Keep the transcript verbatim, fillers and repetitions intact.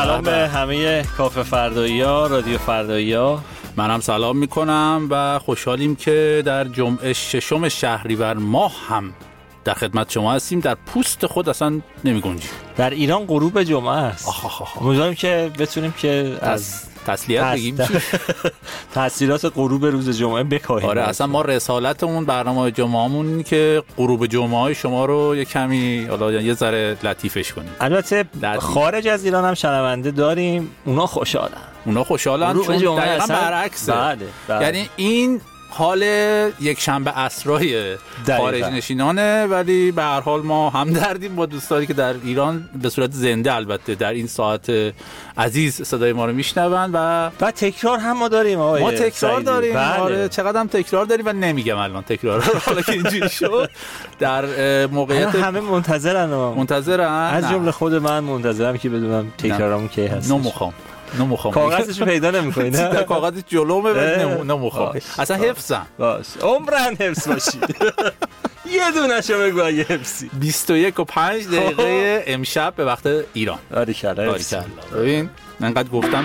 سلام به همه کافه فردایی‌ها، رادیو فردایی‌ها. منم سلام میکنم و خوشحالیم که در جمعه ششم شهریور ماه هم در خدمت شما هستیم. در پوست خود اصلا نمی‌گنجیم. در ایران غروب جمعه است. امیدواریم که بتونیم که از تسلیت بگیم تأثیرات غروب روز جمعه بکاهیم. آره اصلا ما رسالتمون برنامه جمعهمون که غروب جمعه شما رو یه کمی حالا یه ذره لطیفش کنیم. البته خارج از ایران هم شنونده داریم، اونا خوشحالن. اونا خوشحالن چون دقیقاً برعکسه. بله بله. یعنی این حال یک شنبه عصرای خارج نشینانه، ولی به هر حال ما هم دردیم با دوستانی که در ایران به صورت زنده البته در این ساعت عزیز صدای ما رو میشنون و و تکرار هم ما داریم. آقای ما تکرار داریم. بله. آره چقدر هم تکرار داریم و نمیگم الان تکرار حالا که اینجوری شد در موقعیت همه منتظرن منتظرن از جمله خود من منتظرم که بدونم تکرارمون کی هست. نمیخوام نمیخوام کاغذشو پیدا نمی‌کنید. در کاغذ جلومه ولی نمیخوام اصلا حفظم. باش عمرن حفظ باشی. یه دونه‌شو بگو اگه حفظی. بیست و یک و پنج دقیقه امشب به وقت ایران. باریکلا. ببین انقدر گفتم